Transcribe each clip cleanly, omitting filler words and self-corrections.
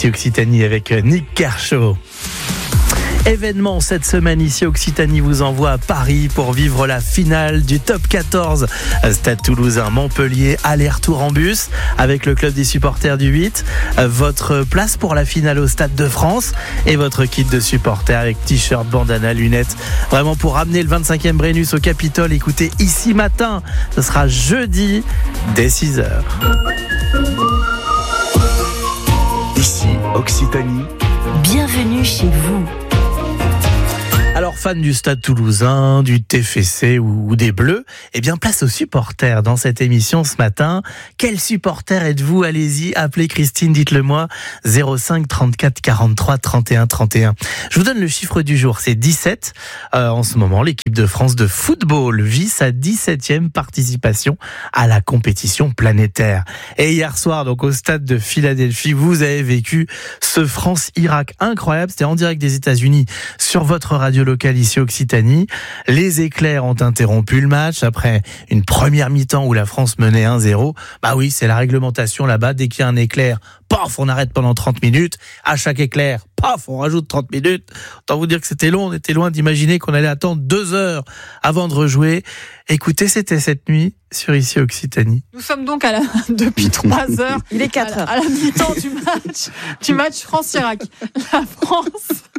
ici Occitanie avec Nick Kershaw. Événement cette semaine ici Occitanie vous envoie à Paris pour vivre la finale du top 14 Stade Toulousain Montpellier, aller-retour en bus avec le club des supporters du 8, votre place pour la finale au Stade de France et votre kit de supporters avec t-shirt, bandana, lunettes, vraiment pour ramener le 25e Brennus au Capitole. Écoutez ici matin, ce sera jeudi dès 6h. Ici Occitanie, bienvenue chez vous. Alors, fan du Stade Toulousain, du TFC ou des Bleus, eh bien, place aux supporters dans cette émission ce matin. Quel supporter êtes-vous? Allez-y, appelez Christine, dites-le moi, 05 34 43 31 31. Je vous donne le chiffre du jour, c'est 17. En ce moment, l'équipe de France de football vit sa 17e participation à la compétition planétaire. Et hier soir, donc au stade de Philadelphie, vous avez vécu ce France-Irak incroyable. C'était en direct des États-Unis sur votre radio locale ici Occitanie. Les éclairs ont interrompu le match après une première mi-temps où la France menait 1-0. Bah oui, c'est la réglementation là-bas. Dès qu'il y a un éclair, paf, on arrête pendant 30 minutes. À chaque éclair, paf, on rajoute 30 minutes. Autant vous dire que c'était long. On était loin d'imaginer qu'on allait attendre 2 heures avant de rejouer. Écoutez, c'était cette nuit sur ici Occitanie. Nous sommes donc depuis 3 heures. Il est 4 heures. À la mi-temps du match France-Irak. La France...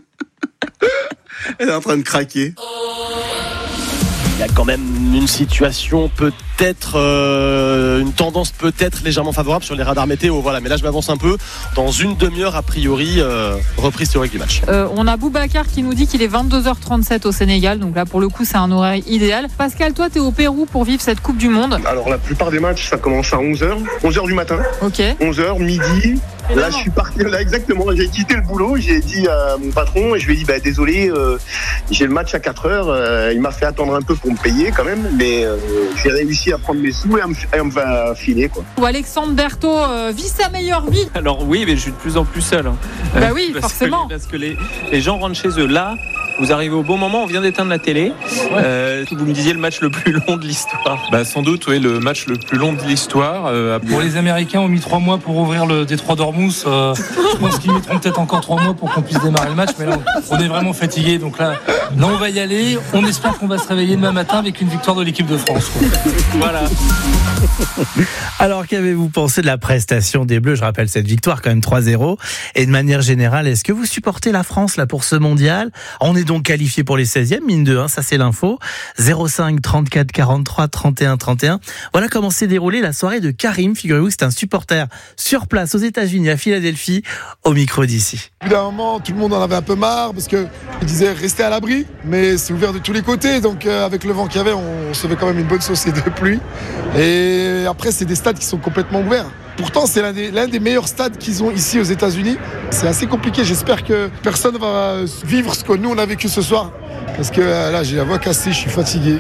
Elle est en train de craquer. Il y a quand même une situation peut-être, une tendance peut-être légèrement favorable sur les radars météo. Voilà, mais là je m'avance un peu. Dans une demi-heure, a priori, reprise théorique du match. On a Boubacar qui nous dit qu'il est 22h37 au Sénégal. Donc là, pour le coup, c'est un horaire idéal. Pascal, toi, t'es au Pérou pour vivre cette Coupe du Monde. Alors la plupart des matchs, ça commence à 11h du matin. Ok. 11h, midi. Là, je suis parti, là, exactement. J'ai quitté le boulot. J'ai dit à mon patron, et je lui ai dit, désolé, j'ai le match à 4h. Il m'a fait attendre un peu pour me payer quand même, mais j'ai réussi à prendre mes sous et à me faire filer, quoi. Ou Alexandre Berthaud vit sa meilleure vie. Alors oui, mais je suis de plus en plus seul. Bah oui, forcément. Parce que les gens rentrent chez eux là. Vous arrivez au bon moment, on vient d'éteindre la télé. Vous me disiez le match le plus long de l'histoire. Sans doute, oui, le match le plus long de l'histoire. Pour les Américains, ont mis 3 mois pour ouvrir le détroit d'Ormuz. Je pense qu'ils mettront peut-être encore 3 mois pour qu'on puisse démarrer le match. Mais là, on est vraiment fatigué. Donc là, on va y aller. On espère qu'on va se réveiller demain matin avec une victoire de l'équipe de France, quoi. Voilà. Alors, qu'avez-vous pensé de la prestation des Bleus? Je rappelle cette victoire, quand même 3-0. Et de manière générale, est-ce que vous supportez la France là pour ce mondial? On est donc qualifié pour les 16e, mine de 1, ça c'est l'info. 05 34 43 31 31. Voilà comment s'est déroulée la soirée de Karim. Figurez-vous que c'est un supporter sur place aux États-Unis, à Philadelphie, au micro d'ici. Au bout d'un moment, tout le monde en avait un peu marre parce que il disait restez à l'abri, mais c'est ouvert de tous les côtés. Donc avec le vent qu'il y avait, on se fait quand même une bonne saucée de pluie. Et après, c'est des stades qui sont complètement ouverts. Pourtant, c'est l'un des meilleurs stades qu'ils ont ici aux États-Unis. C'est assez compliqué. J'espère que personne va vivre ce que nous, on a vécu ce soir. Parce que là, j'ai la voix cassée, je suis fatigué.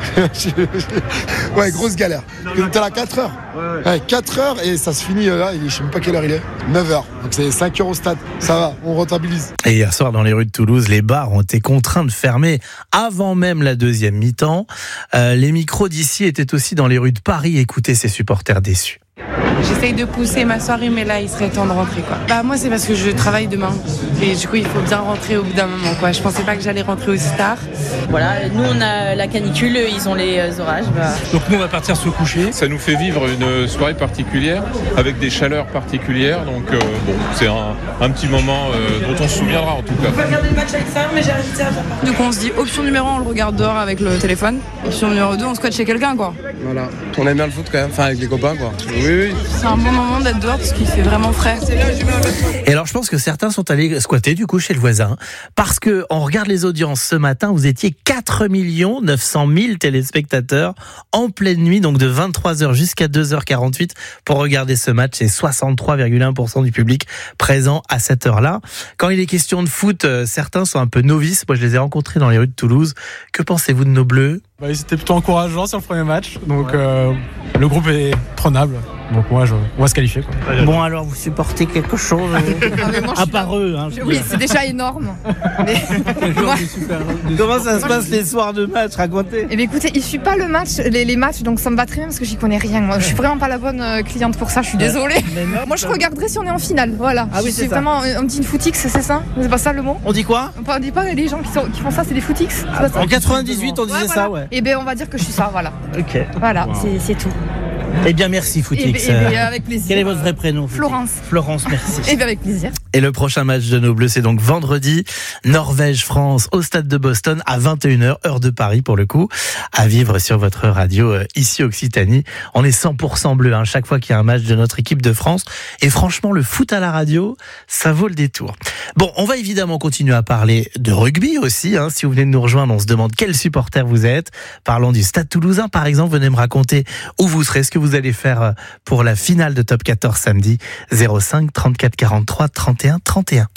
Ouais, grosse galère. On était là à 4 heures. Ouais, 4 heures et ça se finit là. Je ne sais même pas quelle heure il est. 9 heures. Donc c'est 5 heures au stade. Ça va, on rentabilise. Et hier soir, dans les rues de Toulouse, les bars ont été contraints de fermer avant même la deuxième mi-temps. Les micros d'ici étaient aussi dans les rues de Paris. Écoutez ces supporters déçus. J'essaye de pousser ma soirée, mais là, il serait temps de rentrer, quoi. Moi, c'est parce que je travaille demain. Et du coup, il faut bien rentrer au bout d'un moment, quoi. Je pensais pas que j'allais rentrer aussi tard. Voilà, nous, on a la canicule, ils ont les orages. Donc nous, on va partir se coucher. Ça nous fait vivre une soirée particulière, avec des chaleurs particulières. Donc c'est un petit moment dont on se souviendra, en tout cas. On peut regarder le match à l'extérieur, mais j'ai invité à faire. Donc on se dit, option numéro 1, on le regarde dehors avec le téléphone. Option numéro 2, on squatte chez quelqu'un, quoi. Voilà. On aime bien le foot quand même, avec les copains, quoi. Oui. C'est un bon moment d'être dehors parce qu'il fait vraiment frais. Et alors je pense que certains sont allés squatter du coup chez le voisin parce que on regarde les audiences ce matin, vous étiez 4 900 000 téléspectateurs en pleine nuit, donc de 23h jusqu'à 2h48 pour regarder ce match. C'est 63,1% du public présent à cette heure-là. Quand il est question de foot, certains sont un peu novices. Moi je les ai rencontrés dans les rues de Toulouse. Que pensez-vous de nos Bleus ? Ils étaient plutôt encourageants sur le premier match, donc le groupe est prenable. Donc on va se qualifier, quoi. Bon, alors vous supportez quelque chose à part eux, hein, oui, c'est déjà énorme. Mais... Comment ça se passe les soirs de match? Racontez. Eh bien, écoutez, il suit pas le match, les matchs, donc ça me va très bien parce que j'y connais rien. Moi, je suis vraiment pas la bonne cliente pour ça. Je suis désolée. Moi, je regarderai si on est en finale. Voilà. Ah oui, c'est ça. Vraiment un petit footix, c'est ça? C'est pas ça le mot? On dit quoi? On dit pas les gens qui font ça, c'est des footix. En 98, on disait ça, ouais. Eh bien, on va dire que je suis ça, voilà. Ok. Voilà, c'est tout. Eh bien, merci Footix. Avec plaisir. Quel est votre vrai prénom? Florence. Florence, merci. Et bien avec plaisir. Et le prochain match de nos Bleus, c'est donc vendredi, Norvège-France au stade de Boston à 21h, heure de Paris pour le coup, à vivre sur votre radio ici Occitanie. On est 100% bleu, hein, chaque fois qu'il y a un match de notre équipe de France. Et franchement, le foot à la radio, ça vaut le détour. Bon, on va évidemment continuer à parler de rugby aussi. Hein. Si vous venez de nous rejoindre, on se demande quel supporter vous êtes. Parlons du Stade Toulousain, par exemple. Venez me raconter où vous serez, ce que vous allez faire pour la finale de Top 14 samedi. 05 34 43 31 31.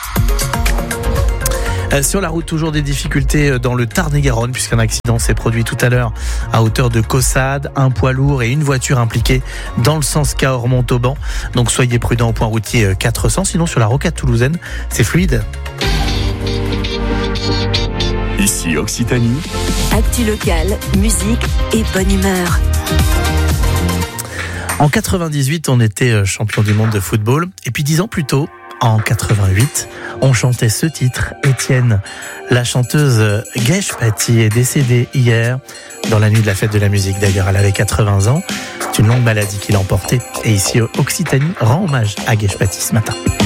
Sur la route, toujours des difficultés dans le Tarn-et-Garonne, puisqu'un accident s'est produit tout à l'heure à hauteur de Caussade, un poids lourd et une voiture impliquée dans le sens Cahors-Montauban. Donc soyez prudents au point routier 400, sinon sur la rocade toulousaine, c'est fluide. Ici Occitanie. Actu locale, musique et bonne humeur. En 98, on était champion du monde de football. Et puis 10 ans plus tôt, en 88, on chantait ce titre. Étienne, la chanteuse Guèche Paty est décédée hier, dans la nuit de la fête de la musique d'ailleurs. Elle avait 80 ans. C'est une longue maladie qui l'a emportée. Et ici, Occitanie rend hommage à Guèche Paty ce matin.